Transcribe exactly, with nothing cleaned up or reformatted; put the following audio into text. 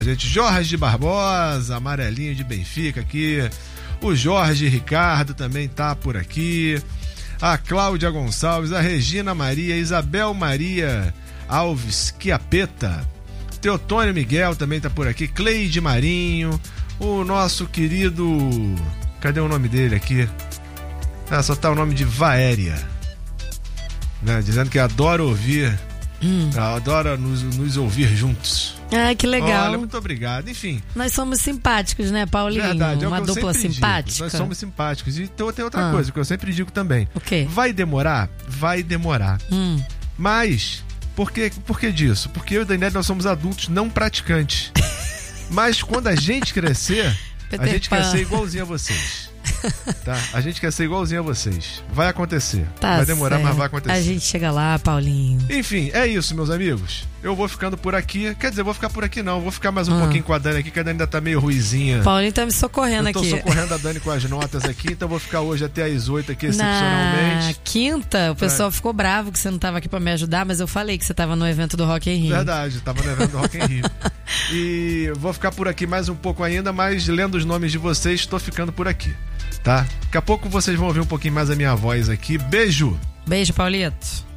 Gente, Jorge Barbosa, amarelinho de Benfica aqui. O Jorge Ricardo também tá por aqui. A Cláudia Gonçalves, a Regina Maria, Isabel Maria Alves Chiapeta. Teotônio Miguel também tá por aqui. Cleide Marinho. O nosso querido... Cadê o nome dele aqui? Ah, só tá o nome de Vaéria. Né? Dizendo que adora ouvir. Hum. Adora nos, nos ouvir juntos. Ah, que legal. Olha, muito obrigado. Enfim. Nós somos simpáticos, né, Paulinho? Verdade, é uma dupla simpática. Digo. Nós somos simpáticos. E então, tem outra ah. coisa que eu sempre digo também. O quê? Vai demorar? Vai demorar. Hum. Mas, por que, por que disso? Porque eu e o Daniel, nós somos adultos não praticantes. Mas quando a gente crescer, a gente quer ser igualzinho a vocês. Tá? A gente quer ser igualzinho a vocês. Vai acontecer. Tá vai demorar, certo. mas vai acontecer. A gente chega lá, Paulinho. Enfim, é isso, meus amigos. Eu vou ficando por aqui. Quer dizer, eu vou ficar por aqui não. Vou ficar mais um ah. pouquinho com a Dani aqui, que a Dani ainda tá meio ruizinha. Paulinho tá me socorrendo eu tô aqui. Eu tô socorrendo a Dani com as notas aqui, então eu vou ficar hoje até às oito aqui, excepcionalmente. Na quinta, o pessoal é. ficou bravo que você não tava aqui pra me ajudar, mas eu falei que você tava no evento do Rock in Rio. Verdade, tava no evento do Rock in Rio. E vou ficar por aqui mais um pouco ainda, mas lendo os nomes de vocês, tô ficando por aqui. Tá? Daqui a pouco vocês vão ouvir um pouquinho mais a minha voz aqui. Beijo! Beijo, Paulito.